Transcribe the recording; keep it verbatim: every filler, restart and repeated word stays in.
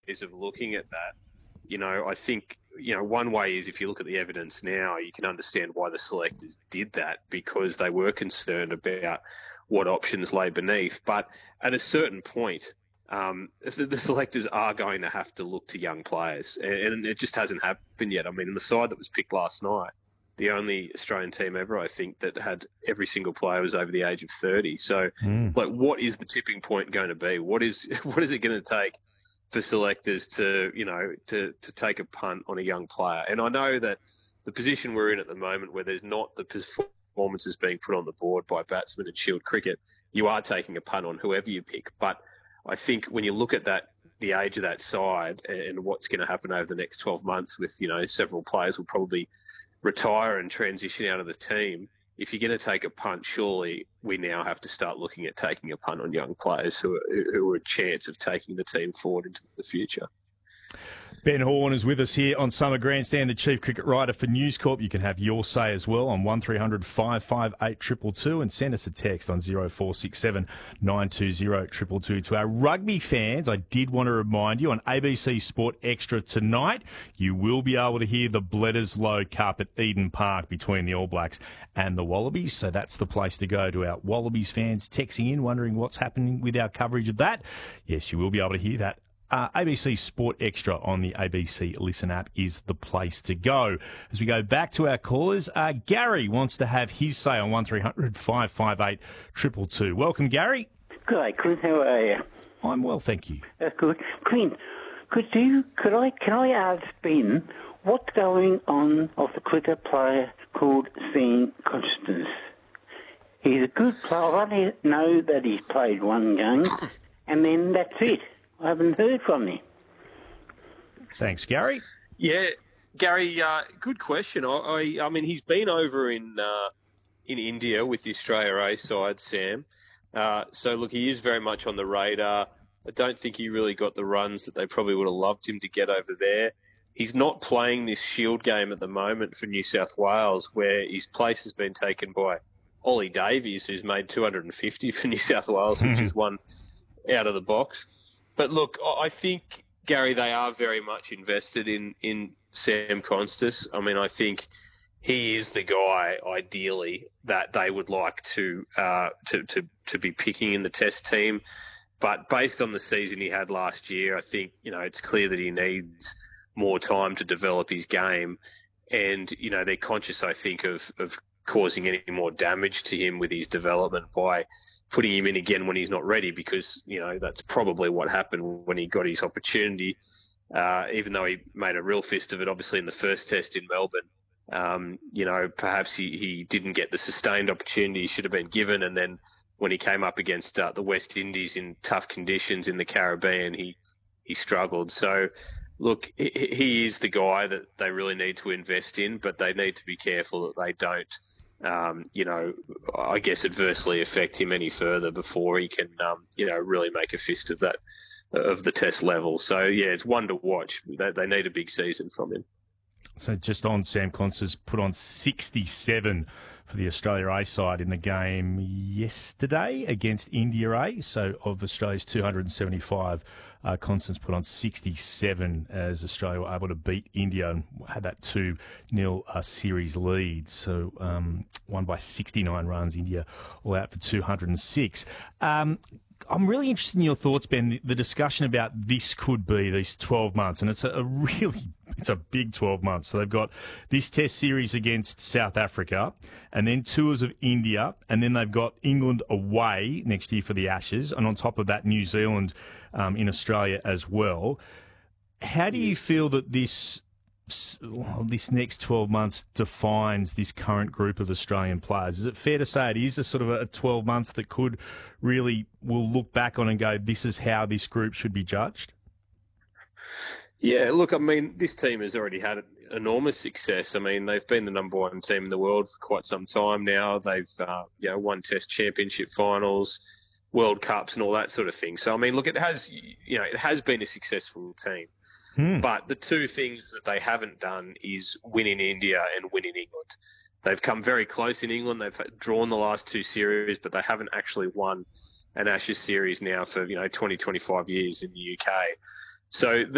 of looking at that. You know, I think, you know, one way is if you look at the evidence now, you can understand why the selectors did that, because they were concerned about what options lay beneath. But at a certain point, um, the, the selectors are going to have to look to young players, and, and it just hasn't happened yet. I mean, in the side that was picked last night, the only Australian team ever, I think, that had every single player was over the age of thirty. So, Mm. like, what is the tipping point going to be? What is what is it going to take for selectors to, you know, to, to take a punt on a young player? And I know that the position we're in at the moment, where there's not the performances being put on the board by batsmen in Shield cricket, you are taking a punt on whoever you pick. But I think when you look at that, the age of that side and what's going to happen over the next twelve months with, you know, several players will probably retire and transition out of the team. If you're going to take a punt, surely we now have to start looking at taking a punt on young players who are, who are a chance of taking the team forward into the future. Ben Horn is with us here on Summer Grandstand, the chief cricket writer for News Corp. You can have your say as well on one three hundred five five eight two two two and send us a text on zero four six seven nine two zero two two two. To our rugby fans, I did want to remind you on A B C Sport Extra tonight, you will be able to hear the Bledisloe Cup at Eden Park between the All Blacks and the Wallabies. So that's the place to go. To our Wallabies fans texting in, wondering what's happening with our coverage of that. Yes, you will be able to hear that. Uh, A B C Sport Extra on the A B C Listen app is the place to go. As we go back to our callers, uh, Gary wants to have his say on one three hundred five five eight two two two. Welcome, Gary. Good, Clint. How are you? I'm well, thank you. That's good. Clint, could you, could I, can I ask Ben what's going on of the cricket player called Sam Constance? He's a good player. I only know that he's played one game, and then that's it. I haven't heard from him. Thanks, Gary. Yeah, Gary, uh, good question. I, I, I mean, he's been over in uh, in India with the Australia A side, Sam. Uh, so, look, he is very much on the radar. I don't think he really got the runs that they probably would have loved him to get over there. He's not playing this Shield game at the moment for New South Wales, where his place has been taken by Ollie Davies, who's made two hundred fifty for New South Wales, which is one out of the box. But look, I think, Gary, they are very much invested in, in Sam Constance. I mean, I think he is the guy, ideally, that they would like to uh, to, to to be picking in the Test team. But based on the season he had last year, I think, you know, it's clear that he needs more time to develop his game. And, you know, they're conscious, I think, of, of causing any more damage to him with his development by putting him in again when he's not ready, because, you know, that's probably what happened when he got his opportunity, uh, even though he made a real fist of it, obviously, in the first test in Melbourne. Um, you know, perhaps he, he didn't get the sustained opportunity he should have been given, and then when he came up against uh, the West Indies in tough conditions in the Caribbean, he, he struggled. So, look, he, he is the guy that they really need to invest in, but they need to be careful that they don't Um, you know, I guess adversely affect him any further before he can, um, you know, really make a fist of that, of the Test level. So, yeah, it's one to watch. They, they need a big season from him. So just on, Sam Constance put on sixty-seven for the Australia A side in the game yesterday against India A. So of Australia's two hundred seventy-five, uh, Constance put on sixty-seven as Australia were able to beat India and had that two nil uh, series lead. So um, won by sixty-nine runs, India all out for two hundred six. Um, I'm really interested in your thoughts, Ben, the, the discussion about this could be these twelve months, and it's a, a really, it's a big twelve months. So they've got this Test series against South Africa, and then tours of India, and then they've got England away next year for the Ashes, and on top of that, New Zealand um, in Australia as well. How do you feel that this this next twelve months defines this current group of Australian players? Is it fair to say it is a sort of a twelve months that could really, we'll look back on and go, this is how this group should be judged? Yeah, look, I mean, this team has already had enormous success. I mean, they've been the number one team in the world for quite some time now. They've, uh, you know, won Test championship finals, World Cups and all that sort of thing. So, I mean, look, it has, you know, it has been a successful team. Hmm. But the two things that they haven't done is win in India and win in England. They've come very close in England. They've drawn the last two series, but they haven't actually won an Ashes series now for, you know, twenty, twenty-five years in the U K. So